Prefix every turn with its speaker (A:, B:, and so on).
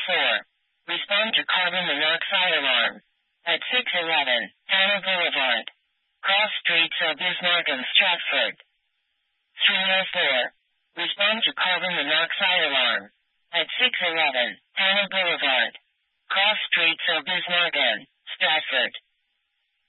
A: 304. Respond to carbon monoxide alarm. At 611, Hannah Boulevard. Cross streets of Bismarck and Stratford. 304. Respond to carbon monoxide alarm. At 611, Hannah Boulevard. Cross streets of Bismarck and Stratford.